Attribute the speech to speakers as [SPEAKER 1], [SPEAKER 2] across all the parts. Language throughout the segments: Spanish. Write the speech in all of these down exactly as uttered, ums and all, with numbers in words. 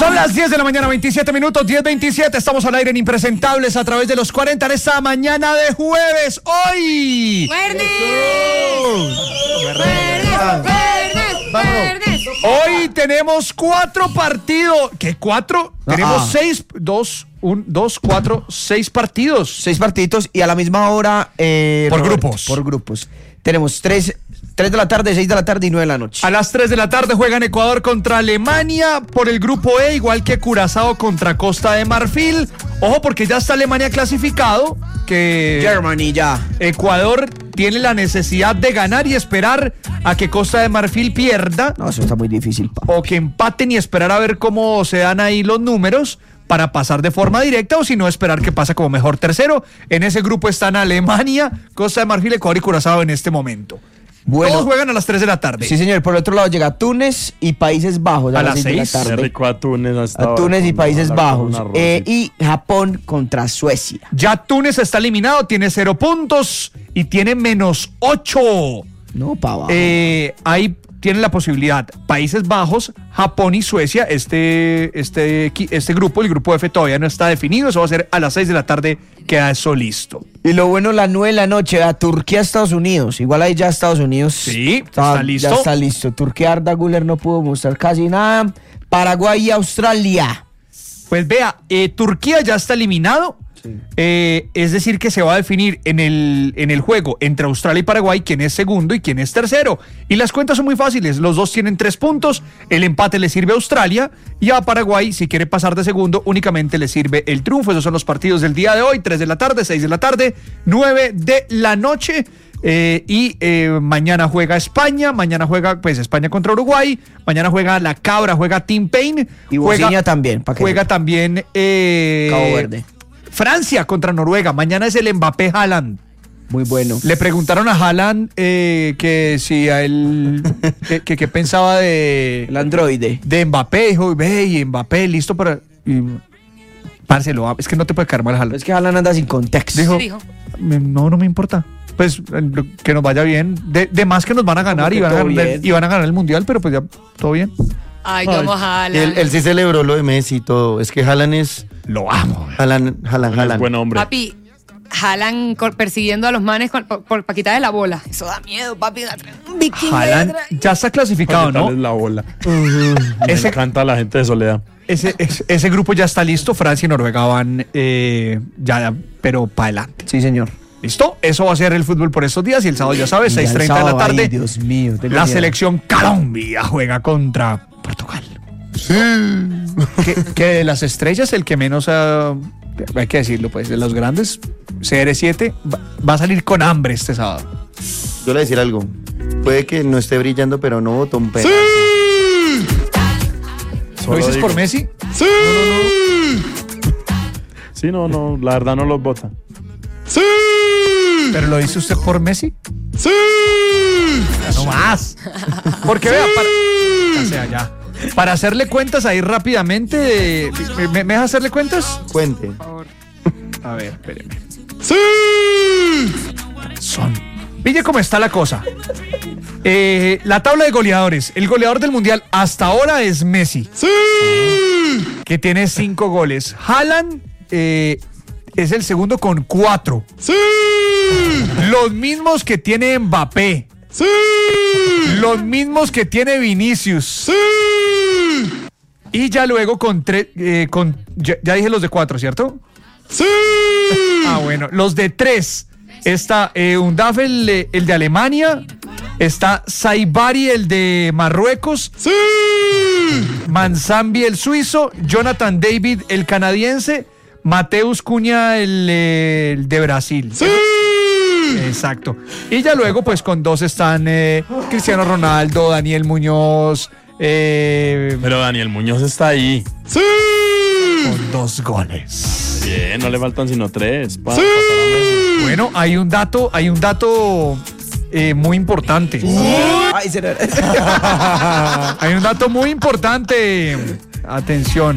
[SPEAKER 1] Son las diez de la mañana, veintisiete minutos, diez veintisiete. Estamos al aire en Impresentables a través de los cuarenta en esta mañana de jueves. ¡Hoy!
[SPEAKER 2] ¡Viernes! ¡Viernes! ¡Viernes!
[SPEAKER 1] Hoy tenemos cuatro partidos. ¿Qué cuatro?
[SPEAKER 3] Ah.
[SPEAKER 1] Tenemos seis, dos, un, dos, cuatro, seis partidos.
[SPEAKER 3] Seis partiditos y a la misma hora. Eh,
[SPEAKER 1] Por
[SPEAKER 3] Roberto,
[SPEAKER 1] grupos.
[SPEAKER 3] Por grupos. Tenemos tres, tres de la tarde, seis de la tarde y nueve de la noche.
[SPEAKER 1] A las tres de la tarde juegan Ecuador contra Alemania por el grupo E, igual que Curazao contra Costa de Marfil. Ojo, porque ya está Alemania clasificado, que
[SPEAKER 3] Germany ya.
[SPEAKER 1] Ecuador tiene la necesidad de ganar y esperar a que Costa de Marfil pierda,
[SPEAKER 3] No, eso está muy difícil, pa.
[SPEAKER 1] o que empaten y esperar a ver cómo se dan ahí los números para pasar de forma directa, o si no, esperar que pase como mejor tercero. En ese grupo están Alemania, Costa de Marfil, Ecuador y Curazao en este momento.
[SPEAKER 3] Bueno.
[SPEAKER 1] Todos juegan a las tres de la tarde.
[SPEAKER 3] Sí, señor. Por el otro lado llega Túnez y Países Bajos a,
[SPEAKER 1] A
[SPEAKER 3] las
[SPEAKER 1] las
[SPEAKER 3] seis de la
[SPEAKER 1] seis.
[SPEAKER 4] Qué
[SPEAKER 3] tarde.
[SPEAKER 4] rico a Túnez hasta
[SPEAKER 3] A
[SPEAKER 4] ahora,
[SPEAKER 3] Túnez y
[SPEAKER 4] con
[SPEAKER 3] Países
[SPEAKER 4] hablar con
[SPEAKER 3] Bajos.
[SPEAKER 4] un arroz,
[SPEAKER 3] Eh,
[SPEAKER 4] sí.
[SPEAKER 3] y Japón contra Suecia.
[SPEAKER 1] Ya Túnez está eliminado, tiene cero puntos y tiene menos ocho.
[SPEAKER 3] No, pa' abajo.
[SPEAKER 1] Eh, ahí tienen la posibilidad Países Bajos, Japón y Suecia. Este, este, equi- este grupo, el grupo F, todavía no está definido. Eso va a ser a las seis de la tarde. Queda eso listo.
[SPEAKER 3] Y lo bueno, las nueve de la noche, a Turquía, Estados Unidos. Igual ahí ya Estados Unidos.
[SPEAKER 1] Sí, está listo.
[SPEAKER 3] Ya está listo. Turquía, Arda Güler no pudo mostrar casi nada. Paraguay y Australia.
[SPEAKER 1] Pues vea, eh, Turquía ya está eliminado. Eh, es decir, que se va a definir en el, en el juego entre Australia y Paraguay quién es segundo y quién es tercero. Y las cuentas son muy fáciles. Los dos tienen tres puntos. El empate le sirve a Australia. Y a Paraguay, si quiere pasar de segundo, únicamente le sirve el triunfo. Esos son los partidos del día de hoy. tres de la tarde, seis de la tarde, nueve de la noche. Eh, y eh, mañana juega España, mañana juega pues España contra Uruguay, mañana juega La Cabra, juega Team Payne.
[SPEAKER 3] Y
[SPEAKER 1] juega,
[SPEAKER 3] Bosnia también, pa' que
[SPEAKER 1] Juega
[SPEAKER 3] sepa.
[SPEAKER 1] también eh,
[SPEAKER 3] Cabo Verde.
[SPEAKER 1] Francia contra Noruega. Mañana es el Mbappé Haaland.
[SPEAKER 3] Muy bueno.
[SPEAKER 1] Le preguntaron a Haaland eh, que si a él que, que, que pensaba de,
[SPEAKER 3] El androide.
[SPEAKER 1] de Mbappé. Dijo, ve, y Mbappé listo para... Y, parce, lo am- es que no te puede caer mal Haaland.
[SPEAKER 3] Es que Haaland anda sin contexto.
[SPEAKER 1] Dijo,
[SPEAKER 2] dijo?
[SPEAKER 1] "Me- no, no me importa. Pues eh, lo- que nos vaya bien. De, de más que nos van a ganar
[SPEAKER 3] que
[SPEAKER 1] y van a
[SPEAKER 3] todo
[SPEAKER 1] ganar,
[SPEAKER 3] bien?
[SPEAKER 1] y van a ganar el mundial, pero pues ya todo bien.
[SPEAKER 2] Ay, cómo jala.
[SPEAKER 5] Él, él sí celebró lo de Messi y todo. Es que Haaland es.
[SPEAKER 1] Lo amo.
[SPEAKER 5] Haaland, Haaland,
[SPEAKER 4] Es
[SPEAKER 5] Haaland.
[SPEAKER 4] buen hombre.
[SPEAKER 2] Papi, jalan cor- persiguiendo a los manes con- por, por- para quitarle la bola. Eso da miedo, papi. Un vikingo
[SPEAKER 1] Haaland
[SPEAKER 2] detrás.
[SPEAKER 1] ya está clasificado,
[SPEAKER 4] Para quitarles
[SPEAKER 1] ¿no?
[SPEAKER 4] la bola. Me
[SPEAKER 1] Ese-
[SPEAKER 4] encanta la gente de Soledad.
[SPEAKER 1] Ese, ese, ese grupo ya está listo. Francia y Noruega van eh, ya, pero para adelante.
[SPEAKER 3] Sí, señor.
[SPEAKER 1] ¿Listo? Eso va a ser el fútbol por estos días. Y el sábado, ya sabes,
[SPEAKER 3] Y ya
[SPEAKER 1] seis
[SPEAKER 3] el
[SPEAKER 1] treinta de la
[SPEAKER 3] sábado,
[SPEAKER 1] tarde.
[SPEAKER 3] ay, Dios mío. tengo
[SPEAKER 1] La
[SPEAKER 3] miedo.
[SPEAKER 1] selección Colombia juega contra Portugal. Que, que de las estrellas, el que menos ha, hay que decirlo, pues, de los grandes, C R siete, va, va a salir con hambre este sábado.
[SPEAKER 5] Yo le voy a decir algo. Puede que no esté brillando, pero no botó un pedazo.
[SPEAKER 1] ¿Lo
[SPEAKER 4] Solo
[SPEAKER 1] dices
[SPEAKER 4] digo.
[SPEAKER 1] por Messi?
[SPEAKER 4] Sí, no, no, la verdad no los vota.
[SPEAKER 1] ¿Pero lo dice usted por Messi? ¡Sí! No más. Porque vea, para, ya sea, ya. Para hacerle cuentas ahí rápidamente, de- ¿me, me deja hacerle cuentas?
[SPEAKER 5] Cuente.
[SPEAKER 1] A ver, espéreme. ¡Sí! Son. Pille cómo está la cosa. Eh, la tabla de goleadores. El goleador del mundial hasta ahora es Messi. ¡Sí! Que tiene cinco goles. Haaland eh, es el segundo con cuatro. ¡Sí! Los mismos que tiene Mbappé. ¡Sí! Los mismos que tiene Vinicius. ¡Sí! Y ya luego con tres. Eh, con, ya, ya dije los de cuatro, ¿cierto? ¡Sí! Ah, bueno. Los de tres. Está eh, Undaf, el, eh, el de Alemania. Está Saibari, el de Marruecos. ¡Sí! Manzambi, el suizo. Jonathan David, el canadiense. Mateus Cunha, el, eh, el de Brasil. ¡Sí! Exacto. Y ya luego, pues con dos están eh, Cristiano Ronaldo, Daniel Muñoz. Eh,
[SPEAKER 4] Pero Daniel Muñoz está ahí.
[SPEAKER 1] con dos goles.
[SPEAKER 4] Bien, no le faltan sino tres. Pa- pasar a Messi.
[SPEAKER 1] Bueno, hay un dato, hay un dato eh, muy importante.
[SPEAKER 3] Ay, será.
[SPEAKER 1] Hay un dato muy importante. Atención.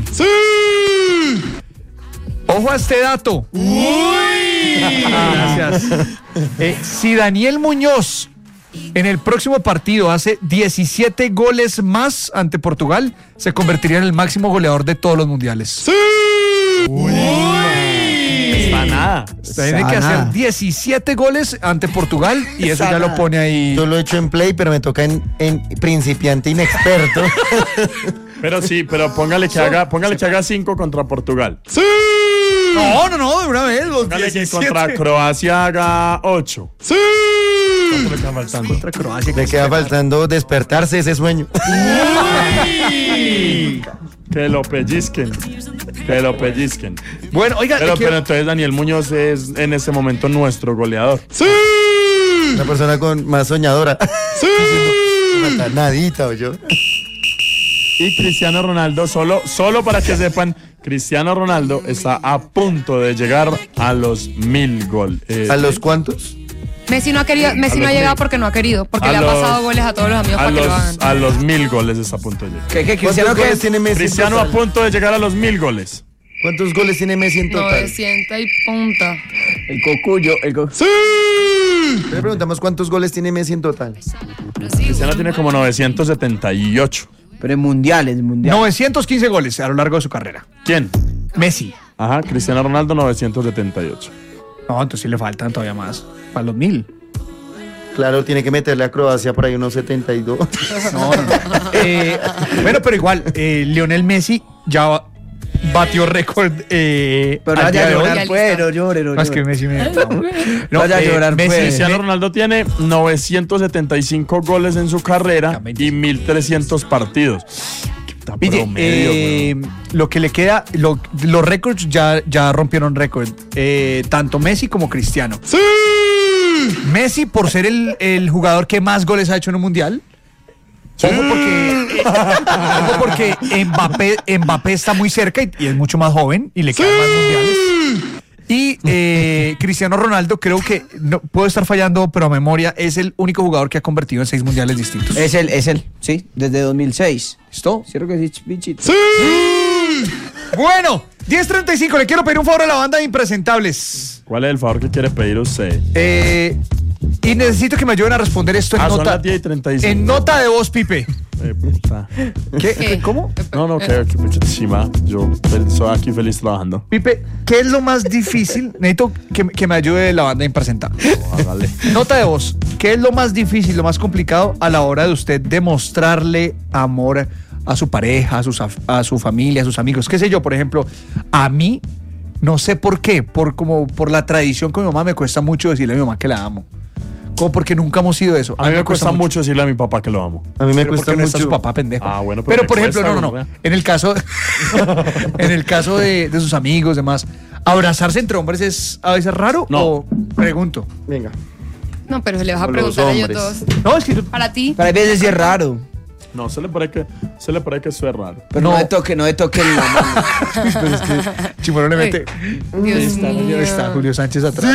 [SPEAKER 1] Ojo a este dato. Gracias. Eh, si Daniel Muñoz en el próximo partido hace diecisiete goles más ante Portugal, se convertiría en el máximo goleador de todos los mundiales. ¡Sí!
[SPEAKER 4] Uy. Está nada.
[SPEAKER 1] Tiene que hacer diecisiete goles ante Portugal y eso ya lo pone ahí.
[SPEAKER 5] Yo lo he hecho en play, pero me toca en, en principiante inexperto.
[SPEAKER 4] Pero sí, pero póngale que haga, póngale que haga cinco contra Portugal.
[SPEAKER 1] ¡Sí! No, no, no, de una vez. Los
[SPEAKER 4] Póngale que
[SPEAKER 1] diecisiete.
[SPEAKER 4] contra Croacia haga ocho.
[SPEAKER 1] ¡Sí!
[SPEAKER 4] ¿Cuánto le queda faltando?
[SPEAKER 1] Contra Croacia.
[SPEAKER 5] Me queda faltando despertarse ese sueño.
[SPEAKER 4] Que lo pellizquen. Que lo pellizquen.
[SPEAKER 1] Bueno, oiga,
[SPEAKER 4] Pero,
[SPEAKER 1] le quiero-
[SPEAKER 4] pero entonces Daniel Muñoz es en este momento nuestro goleador.
[SPEAKER 5] Una persona con más soñadora. Sí. Una nadita o yo.
[SPEAKER 4] Y Cristiano Ronaldo, solo, solo para que sepan, Cristiano Ronaldo está a punto de llegar a los mil goles. Eh,
[SPEAKER 5] ¿A los cuántos?
[SPEAKER 2] Messi no ha querido, Messi
[SPEAKER 4] A
[SPEAKER 2] no ha
[SPEAKER 4] los
[SPEAKER 2] llegado
[SPEAKER 4] mil.
[SPEAKER 2] porque no ha querido, porque
[SPEAKER 4] A
[SPEAKER 2] le ha
[SPEAKER 4] los-
[SPEAKER 2] pasado goles a todos los amigos
[SPEAKER 4] a,
[SPEAKER 2] para que lo
[SPEAKER 4] los,
[SPEAKER 2] hagan.
[SPEAKER 4] a los mil goles está a punto de llegar.
[SPEAKER 3] ¿Qué, qué,
[SPEAKER 5] ¿Cuántos
[SPEAKER 3] Cristiano qué
[SPEAKER 5] goles
[SPEAKER 3] es?
[SPEAKER 5] tiene Messi en
[SPEAKER 4] Cristiano a
[SPEAKER 5] total?
[SPEAKER 4] punto de llegar a los mil goles.
[SPEAKER 5] ¿Cuántos goles tiene Messi en total?
[SPEAKER 2] novecientos y punta.
[SPEAKER 3] El cocuyo, el co-
[SPEAKER 5] Le preguntamos cuántos goles tiene Messi en total.
[SPEAKER 4] Cristiano tiene como novecientos setenta y ocho.
[SPEAKER 3] Pero en mundiales, mundiales.
[SPEAKER 1] novecientos quince goles a lo largo de su carrera.
[SPEAKER 4] ¿Quién?
[SPEAKER 1] Messi.
[SPEAKER 4] Ajá, Cristiano Ronaldo novecientos setenta y ocho.
[SPEAKER 1] No, entonces sí le faltan todavía más. Para los mil.
[SPEAKER 5] Claro, tiene que meterle a Croacia por ahí unos setenta y dos.
[SPEAKER 1] No, no, no. Eh, bueno, pero igual, eh, Lionel Messi ya batió récord. Eh,
[SPEAKER 3] Pero no
[SPEAKER 1] al día
[SPEAKER 3] vaya a
[SPEAKER 1] de hoy.
[SPEAKER 3] llorar,
[SPEAKER 2] hoy.
[SPEAKER 3] pues, no llore, no
[SPEAKER 1] No, es que
[SPEAKER 3] llore.
[SPEAKER 1] Messi me. No,
[SPEAKER 3] No vaya a llorar,
[SPEAKER 1] Messi,
[SPEAKER 3] pues.
[SPEAKER 4] Cristiano Ronaldo tiene novecientos setenta y cinco goles en su carrera y mil trescientos partidos. Qué
[SPEAKER 1] Pille,
[SPEAKER 4] promedio,
[SPEAKER 1] eh,
[SPEAKER 4] weón.
[SPEAKER 1] lo que le queda, lo- los récords ya, ya rompieron récord. Eh, tanto Messi como Cristiano. ¡Sí! Messi por ser el, el jugador que más goles ha hecho en un mundial. Ojo porque, ojo porque Mbappé, Mbappé está muy cerca y, y es mucho más joven y le quedan más mundiales. Y eh, Cristiano Ronaldo, creo que no puedo estar fallando, pero a memoria es el único jugador que ha convertido en seis mundiales distintos.
[SPEAKER 3] Es él, es él, sí, desde dos mil seis.
[SPEAKER 1] ¿Listo?
[SPEAKER 3] ¿Cierto que sí, bichito?
[SPEAKER 1] Bueno, diez treinta y cinco, le quiero pedir un favor a la banda de impresentables.
[SPEAKER 4] ¿Cuál es el favor que quiere pedir usted?
[SPEAKER 1] Eh, y necesito que me ayuden a responder esto en
[SPEAKER 4] Ah, son
[SPEAKER 1] nota.
[SPEAKER 4] las diez y treinta y cinco.
[SPEAKER 1] En nota de voz, Pipe.
[SPEAKER 4] Eh, puta.
[SPEAKER 1] ¿Qué?
[SPEAKER 2] ¿Qué?
[SPEAKER 1] ¿Cómo?
[SPEAKER 4] No, no, que, que mucha chima. Yo fel- soy aquí feliz trabajando.
[SPEAKER 1] Pipe, ¿qué es lo más difícil? Necesito que, que me ayude la banda de impresentables.
[SPEAKER 4] Oh, hágale.
[SPEAKER 1] Nota de voz. ¿Qué es lo más difícil, lo más complicado a la hora de usted demostrarle amor a su pareja, a, sus, af- a su familia, a sus amigos? ¿Qué sé yo? Por ejemplo, a mí, no sé por qué, por, como, por la tradición con mi mamá me cuesta mucho decirle a mi mamá que la amo. Como porque nunca hemos sido eso.
[SPEAKER 4] A mí me cuesta mucho decirle a mi papá que lo amo.
[SPEAKER 5] A mí me
[SPEAKER 1] Pero
[SPEAKER 5] cuesta
[SPEAKER 1] porque no está
[SPEAKER 5] mucho.
[SPEAKER 1] su papá, pendejo.
[SPEAKER 4] Ah, bueno, pero
[SPEAKER 1] pero
[SPEAKER 4] me
[SPEAKER 1] por ejemplo,
[SPEAKER 4] cuesta,
[SPEAKER 1] no, no, no.
[SPEAKER 4] güey.
[SPEAKER 1] En el caso, en el caso de, de sus amigos, demás, ¿abrazarse entre hombres es a veces raro?
[SPEAKER 4] No.
[SPEAKER 1] O pregunto.
[SPEAKER 5] Venga.
[SPEAKER 2] No, pero le vas a
[SPEAKER 5] Con los
[SPEAKER 2] preguntar a ellos
[SPEAKER 5] hombres.
[SPEAKER 2] dos.
[SPEAKER 1] No, es que yo-
[SPEAKER 2] Para ti.
[SPEAKER 3] Pero a veces sí es raro.
[SPEAKER 4] No, se le parece que, se le parece que eso es raro.
[SPEAKER 3] Pero no,
[SPEAKER 1] No.
[SPEAKER 3] le toque, no le toque la mano.
[SPEAKER 1] pero es que Chimorón le mete.
[SPEAKER 2] Dios
[SPEAKER 1] Está,
[SPEAKER 2] mío.
[SPEAKER 1] está Julio Sánchez atrás.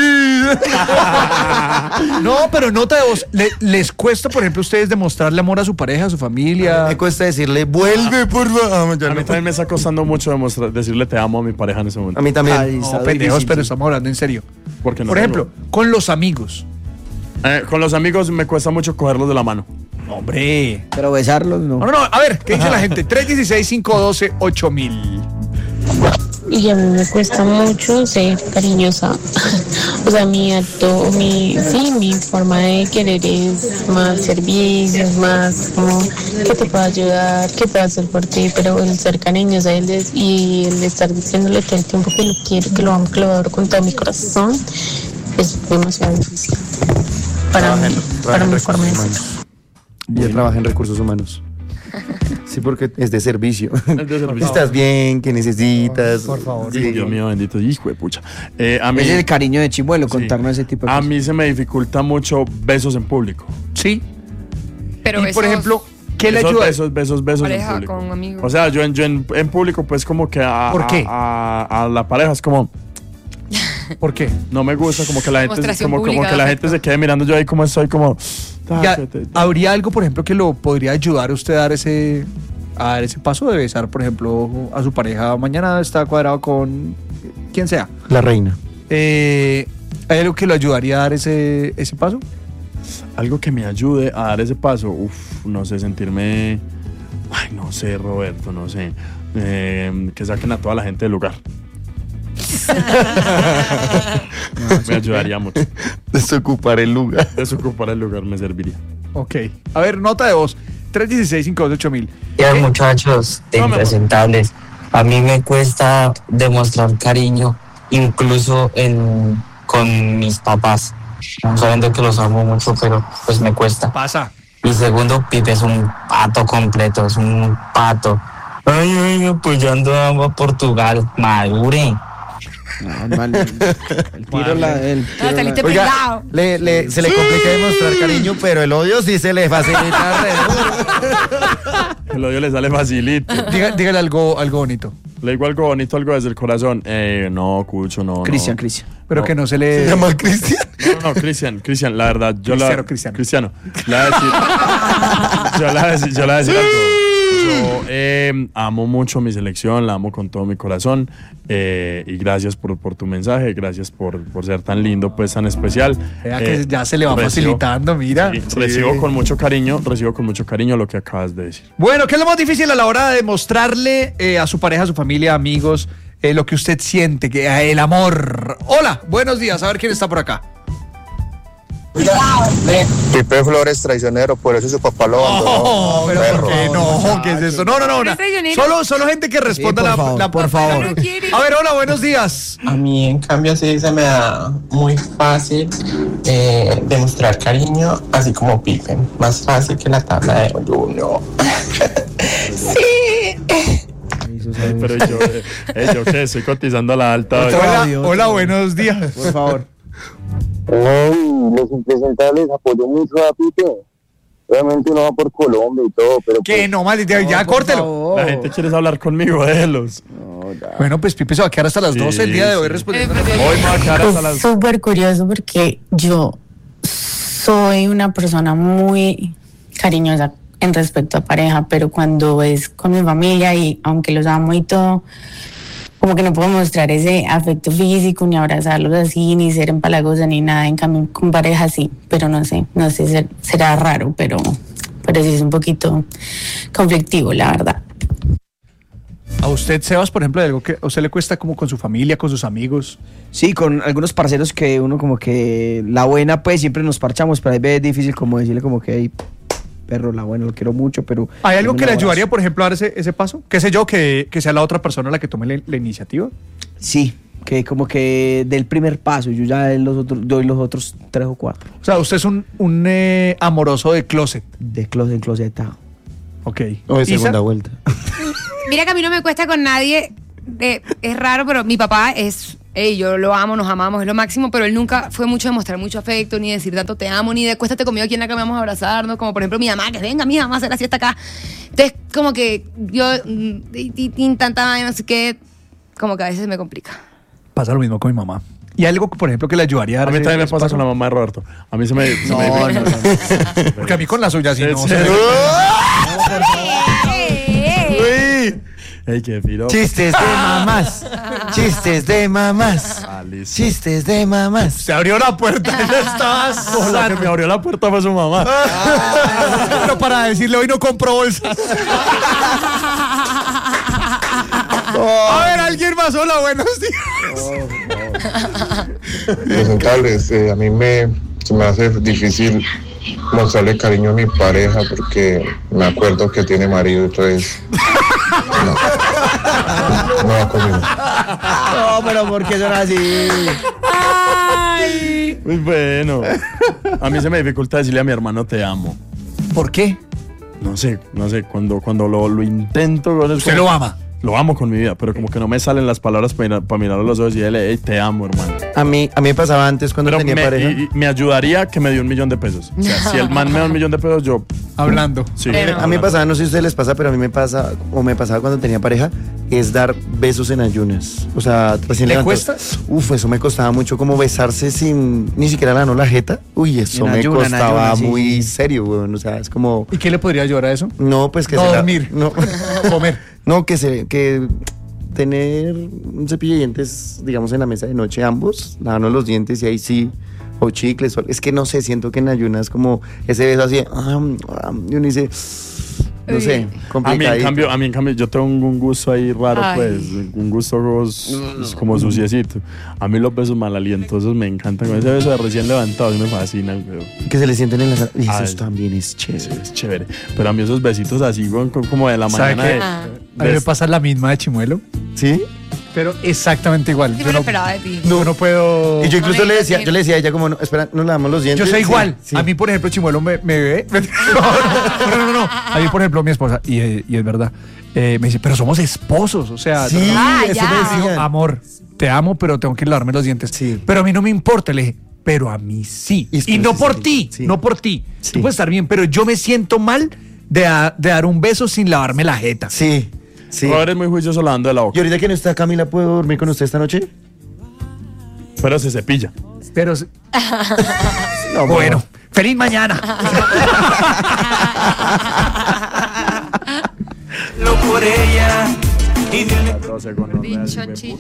[SPEAKER 1] No, pero nota de voz. Le- ¿Les cuesta, por ejemplo, a ustedes demostrarle amor a su pareja, a su familia?
[SPEAKER 5] Me cuesta decirle, vuelve, por favor. Ah, ya
[SPEAKER 4] A mí
[SPEAKER 5] no.
[SPEAKER 4] también me está costando mucho demostrar, decirle te amo a mi pareja en ese momento.
[SPEAKER 5] A mí también.
[SPEAKER 3] Ay, está
[SPEAKER 1] No, pendejos,
[SPEAKER 3] difícil.
[SPEAKER 1] pero estamos hablando en serio.
[SPEAKER 4] Porque no
[SPEAKER 1] Por ejemplo,
[SPEAKER 4] tengo.
[SPEAKER 1] con los amigos.
[SPEAKER 4] Eh, con los amigos me cuesta mucho cogerlos de la mano.
[SPEAKER 1] Hombre.
[SPEAKER 3] Pero besarlos no.
[SPEAKER 1] No, no, no. A ver, ¿qué dice la gente? tres uno seis, cinco uno dos, ocho mil.
[SPEAKER 6] Y a mí me cuesta mucho ser cariñosa. O sea, mi acto, mi, sí, mi forma de querer es más servicios, más como que te puedo ayudar, que puedo hacer por ti, pero el ser cariñosa el de- y el de estar diciéndole todo el tiempo que lo quiero, que lo amo, que lo adoro con todo mi corazón, es demasiado difícil para
[SPEAKER 5] Trabaja en-
[SPEAKER 6] mí,
[SPEAKER 5] trabaja
[SPEAKER 6] para
[SPEAKER 5] en
[SPEAKER 6] mi
[SPEAKER 5] recursos
[SPEAKER 6] forma de ser.
[SPEAKER 5] humanos. Yo trabajo en recursos humanos. Sí, porque es de servicio.
[SPEAKER 4] Es de servicio.
[SPEAKER 5] ¿Estás bien? ¿Qué necesitas?
[SPEAKER 1] Por favor.
[SPEAKER 5] Sí.
[SPEAKER 4] Dios mío, bendito, hijo de pucha. Eh, a mí,
[SPEAKER 3] Ese es el cariño de Chimuelo,
[SPEAKER 4] sí.
[SPEAKER 3] contarnos ese tipo de
[SPEAKER 4] a
[SPEAKER 3] cosas.
[SPEAKER 4] mí se me dificulta mucho besos en público.
[SPEAKER 1] Sí.
[SPEAKER 2] Pero
[SPEAKER 1] y por
[SPEAKER 2] esos-
[SPEAKER 1] ejemplo, ¿qué le
[SPEAKER 4] Besos,
[SPEAKER 1] ayuda?
[SPEAKER 4] Besos, besos, besos en
[SPEAKER 2] Pareja
[SPEAKER 4] público.
[SPEAKER 2] con amigos.
[SPEAKER 4] O sea, yo en, yo en, en público, pues como que a,
[SPEAKER 1] ¿Por qué?
[SPEAKER 4] a, a- a la pareja es como,
[SPEAKER 1] ¿Por qué?
[SPEAKER 4] no me gusta, como que la gente,
[SPEAKER 2] Demostración
[SPEAKER 4] como, como
[SPEAKER 2] pública
[SPEAKER 4] que
[SPEAKER 2] de
[SPEAKER 4] la
[SPEAKER 2] afecto.
[SPEAKER 4] gente se quede mirando yo ahí como estoy, como...
[SPEAKER 1] Ya,
[SPEAKER 4] ah, te- te-
[SPEAKER 1] ¿habría algo, por ejemplo, que lo podría ayudar a usted a dar ese, a dar ese paso de besar, por ejemplo, a su pareja? Mañana está cuadrado con quien sea.
[SPEAKER 5] La reina.
[SPEAKER 1] Eh, ¿Hay algo que lo ayudaría a dar ese, ese paso?
[SPEAKER 4] algo que me ayude a dar ese paso. Uf, no sé, sentirme... Ay, no sé, Roberto, no sé. Eh, que saquen a toda la gente del lugar. Me ayudaría mucho.
[SPEAKER 5] Desocupar el lugar.
[SPEAKER 4] Desocupar el lugar me serviría.
[SPEAKER 1] Ok. A ver, nota de voz. tres uno seis, cinco dos ocho mil.
[SPEAKER 7] Ya, muchachos, de
[SPEAKER 4] No, mi amor.
[SPEAKER 7] impresentables. A mí me cuesta demostrar cariño, incluso en, con mis papás. Sabiendo que los amo mucho, pero pues me cuesta.
[SPEAKER 1] Pasa.
[SPEAKER 7] Y segundo, Pipe es un pato completo, es un pato. Ay, ay, apoyando a Portugal. Madure.
[SPEAKER 3] No, man, el tiro la, el tiro
[SPEAKER 2] Ah, saliste
[SPEAKER 3] la-
[SPEAKER 5] Oiga,
[SPEAKER 2] pegado.
[SPEAKER 5] le, le, se le complica demostrar cariño, pero el odio sí se le facilita. re-
[SPEAKER 4] El odio le sale facilito.
[SPEAKER 1] Diga- dígale algo, algo bonito.
[SPEAKER 4] Le digo algo bonito, algo desde el corazón. Eh, no, Cucho, no.
[SPEAKER 3] Cristian,
[SPEAKER 4] no.
[SPEAKER 3] Cristian.
[SPEAKER 1] Pero
[SPEAKER 4] No.
[SPEAKER 1] que no se le...
[SPEAKER 5] Se llama Cristian.
[SPEAKER 4] No, no, no, Cristian, Cristian, la verdad, yo
[SPEAKER 1] Cristiano,
[SPEAKER 4] la...
[SPEAKER 1] Cristiano.
[SPEAKER 4] Cristiano. Le voy a decir... yo le voy a decir, yo le voy a decir algo. Yo eh, amo mucho mi selección, la amo con todo mi corazón. Eh, y gracias por, por tu mensaje, gracias por, por ser tan lindo, pues tan especial.
[SPEAKER 1] Vea que ya se le va
[SPEAKER 4] recibo-
[SPEAKER 1] facilitando, mira.
[SPEAKER 4] sí,
[SPEAKER 1] Sí.
[SPEAKER 4] Recibo con mucho cariño, recibo con mucho cariño lo que acabas de decir.
[SPEAKER 1] Bueno, ¿qué es lo más difícil a la hora de mostrarle eh, a su pareja, a su familia, amigos, eh, lo que usted siente, que eh, el amor? Hola, buenos días, a ver quién está por acá.
[SPEAKER 8] Pipe Flores traicionero, por eso su papá lo abandonó.
[SPEAKER 1] Oh, pero
[SPEAKER 8] Perro.
[SPEAKER 1] ¿por qué no? ¿Qué es eso? No, no, no. no.
[SPEAKER 2] ¿Eres traicionero?
[SPEAKER 1] Solo, solo gente que responda
[SPEAKER 3] por
[SPEAKER 1] la,
[SPEAKER 3] favor,
[SPEAKER 1] la-
[SPEAKER 3] por favor.
[SPEAKER 2] No quiere.
[SPEAKER 1] A ver, hola, buenos días.
[SPEAKER 9] A mí, en cambio, sí se me da muy fácil eh, demostrar cariño, así como Pipe. Más fácil que la tabla de uno. Sí.
[SPEAKER 4] Pero yo, eh, eh, yo qué, estoy cotizando a la alta hoy.
[SPEAKER 1] Hola,
[SPEAKER 3] audio,
[SPEAKER 1] hola,
[SPEAKER 3] otro.
[SPEAKER 1] buenos días.
[SPEAKER 3] Por favor.
[SPEAKER 8] Los impresentables apoyo mucho a Pipe. Obviamente uno va por Colombia y todo, pero
[SPEAKER 1] Que no, maldita, ya
[SPEAKER 3] por
[SPEAKER 1] córtelo.
[SPEAKER 3] favor.
[SPEAKER 4] La gente quiere hablar conmigo de los.
[SPEAKER 1] Bueno, pues Pipe se va a quedar hasta las
[SPEAKER 4] Sí,
[SPEAKER 1] doce el día de hoy
[SPEAKER 4] sí.
[SPEAKER 1] respondiendo.
[SPEAKER 2] Eh,
[SPEAKER 4] Hoy me va a quedar hasta
[SPEAKER 6] Es
[SPEAKER 4] las.
[SPEAKER 6] súper curioso porque yo soy una persona muy cariñosa en respecto a pareja, pero cuando es con mi familia y aunque los amo y todo, como que no puedo mostrar ese afecto físico, ni abrazarlos así, ni ser empalagosa, ni nada. En cambio, con pareja sí, pero no sé, no sé, ser- será raro, pero, pero sí es un poquito conflictivo, la verdad.
[SPEAKER 1] A usted, Sebas, por ejemplo, de algo que a usted le cuesta como con su familia, con sus amigos.
[SPEAKER 3] Sí, con algunos parceros que uno como que la buena pues siempre nos parchamos, pero ahí ve es difícil como decirle como que hey, perro, la buena, lo quiero mucho, pero...
[SPEAKER 1] ¿Hay algo
[SPEAKER 3] un
[SPEAKER 1] que le
[SPEAKER 3] abrazo.
[SPEAKER 1] ayudaría, por ejemplo, a dar ese, ese paso? ¿Qué sé yo, que, que sea la otra persona la que tome la, la iniciativa?
[SPEAKER 3] Sí, que como que del primer paso, yo ya los otros, doy los otros tres o cuatro.
[SPEAKER 1] O sea, usted es un, un eh, amoroso de closet.
[SPEAKER 3] De closet en closetado.
[SPEAKER 1] Ok.
[SPEAKER 5] O de
[SPEAKER 1] Isa,
[SPEAKER 5] segunda vuelta.
[SPEAKER 2] Mira que a mí no me cuesta con nadie. eh, es raro, pero mi papá es. Ey, yo lo amo, nos amamos, es lo máximo, pero él nunca fue mucho de mostrar mucho afecto, ni decir tanto te amo, ni de cuéstate conmigo aquí en la cama vamos a abrazarnos, como por ejemplo mi mamá, que venga, mija, vamos a hacer la siesta acá. Entonces, como que yo, mm, y- y- y tanta, no sé qué, como que a veces me complica.
[SPEAKER 1] Pasa lo mismo con mi mamá. ¿Y algo, por ejemplo, que le ayudaría a
[SPEAKER 4] A
[SPEAKER 1] dar
[SPEAKER 4] mí
[SPEAKER 1] ese-
[SPEAKER 4] también me
[SPEAKER 1] ese
[SPEAKER 4] pasa
[SPEAKER 1] paso?
[SPEAKER 4] con la mamá de Roberto. A mí se me. se
[SPEAKER 1] No,
[SPEAKER 4] me
[SPEAKER 1] no, no. Porque a mí con la suya sí,
[SPEAKER 4] ¿En
[SPEAKER 1] no.
[SPEAKER 4] serio?
[SPEAKER 5] Uy,
[SPEAKER 4] Ey, qué filo.
[SPEAKER 5] chistes de mamás. Chistes de mamás.
[SPEAKER 4] Ah, listo.
[SPEAKER 5] Chistes de mamás.
[SPEAKER 1] Se abrió la puerta y ya estabas.
[SPEAKER 4] Oh, la que me abrió la puerta fue su mamá.
[SPEAKER 1] Pero para decirle, hoy no compro bolsas. A ver, alguien más. Hola, buenos días.
[SPEAKER 8] impresentables, eh, a mí me, se me hace difícil mostrarle cariño a mi pareja porque me acuerdo que tiene marido, entonces no, no va conmigo.
[SPEAKER 3] No, pero ¿por qué son así?
[SPEAKER 2] Ay.
[SPEAKER 4] Muy bueno. A mí se me dificulta decirle a mi hermano te amo.
[SPEAKER 1] ¿Por qué?
[SPEAKER 4] No sé, no sé, cuando, cuando lo, lo intento. es
[SPEAKER 1] Usted
[SPEAKER 4] como-
[SPEAKER 1] lo ama.
[SPEAKER 4] Lo amo con mi vida, pero como que no me salen las palabras para mirar, para mirar a los ojos y decirle, hey, te amo, hermano.
[SPEAKER 5] A mí, a mí me pasaba antes cuando
[SPEAKER 4] Pero
[SPEAKER 5] tenía
[SPEAKER 4] me,
[SPEAKER 5] pareja.
[SPEAKER 4] y- y me ayudaría que me dio un millón de pesos. O sea, si el man me da un millón de pesos, yo.
[SPEAKER 1] Hablando.
[SPEAKER 4] Sí,
[SPEAKER 2] Pero-
[SPEAKER 5] A mí me pasaba, no sé si a ustedes les pasa, pero a mí me pasa, o me pasaba cuando tenía pareja, es dar besos en ayunas. O sea, recién
[SPEAKER 1] ¿Le
[SPEAKER 5] levantados.
[SPEAKER 1] cuesta?
[SPEAKER 5] Uf, eso me costaba mucho, como besarse sin ni siquiera la no la jeta. Uy, eso
[SPEAKER 3] En
[SPEAKER 5] me
[SPEAKER 3] ayuna, en
[SPEAKER 5] costaba
[SPEAKER 3] ayuna, sí,
[SPEAKER 5] muy
[SPEAKER 3] sí.
[SPEAKER 5] serio, weón. O sea, es como,
[SPEAKER 1] ¿Y qué le podría ayudar a eso?
[SPEAKER 5] no, pues que
[SPEAKER 1] No
[SPEAKER 5] se la-
[SPEAKER 1] dormir.
[SPEAKER 5] no,
[SPEAKER 1] Comer.
[SPEAKER 5] no, que se, que tener un cepillo de dientes, digamos, en la mesa de noche ambos, lavarnos los dientes y ahí sí o chicles. o- Es que no sé, siento que en ayunas como ese beso así, ah, ah, y uno dice, no sé,
[SPEAKER 4] A mí,
[SPEAKER 5] complicado.
[SPEAKER 4] en cambio, a mí, en cambio, yo tengo un, un gusto ahí raro,
[SPEAKER 2] Ay.
[SPEAKER 4] pues, un gusto gos- como suciecito. A mí los besos malalientosos me encantan. Con ese beso de recién levantado, me fascinan, pero
[SPEAKER 5] Que se le sienten en la sala. Y
[SPEAKER 4] Ah,
[SPEAKER 5] eso también es chévere.
[SPEAKER 4] sí, es chévere. Pero a mí esos besitos así, weón, co- como de la
[SPEAKER 1] ¿Sabe
[SPEAKER 4] mañana
[SPEAKER 1] qué?
[SPEAKER 4] de,
[SPEAKER 2] Ah.
[SPEAKER 1] A mí
[SPEAKER 4] de-
[SPEAKER 1] me pasa la misma de Chimuelo,
[SPEAKER 5] ¿Sí?
[SPEAKER 1] pero exactamente igual.
[SPEAKER 2] Sí,
[SPEAKER 1] Yo
[SPEAKER 2] me lo
[SPEAKER 1] no,
[SPEAKER 2] esperaba de ti.
[SPEAKER 1] yo no puedo...
[SPEAKER 5] Y yo incluso
[SPEAKER 2] No,
[SPEAKER 5] le
[SPEAKER 2] no,
[SPEAKER 5] decía,
[SPEAKER 2] no.
[SPEAKER 5] yo le decía a ella como, no, espera, nos lavamos los dientes.
[SPEAKER 1] Yo soy
[SPEAKER 5] Sí,
[SPEAKER 1] igual.
[SPEAKER 5] sí.
[SPEAKER 1] A mí, por ejemplo, Chimuelo me, me ve. No, no, no, no. A mí, por ejemplo, mi esposa, y, eh, y es verdad, eh, me dice, pero somos esposos. O sea,
[SPEAKER 5] Sí,
[SPEAKER 2] Ah,
[SPEAKER 5] eso
[SPEAKER 2] ya.
[SPEAKER 5] me
[SPEAKER 1] digo,
[SPEAKER 5] decían.
[SPEAKER 1] amor, te amo, pero tengo que lavarme los dientes.
[SPEAKER 5] Sí.
[SPEAKER 1] Pero a mí no me importa. Le dije, pero a mí sí.
[SPEAKER 5] Y es
[SPEAKER 1] Y,
[SPEAKER 5] que
[SPEAKER 1] no
[SPEAKER 5] sí,
[SPEAKER 1] por
[SPEAKER 5] sí,
[SPEAKER 1] ti,
[SPEAKER 5] sí.
[SPEAKER 1] no por ti.
[SPEAKER 5] Sí.
[SPEAKER 1] Tú puedes estar bien, pero yo me siento mal de, a- de dar un beso sin lavarme la jeta.
[SPEAKER 5] Sí, sí.
[SPEAKER 4] Robert es muy juicioso lavando de la
[SPEAKER 5] Y
[SPEAKER 4] boca,
[SPEAKER 5] ahorita que no está Camila, ¿puedo dormir con usted esta noche?
[SPEAKER 4] pero se cepilla.
[SPEAKER 1] Pero,
[SPEAKER 5] No,
[SPEAKER 1] bueno, feliz mañana.
[SPEAKER 10] Lo por ella y dile
[SPEAKER 4] doce con
[SPEAKER 2] Bicho, chi-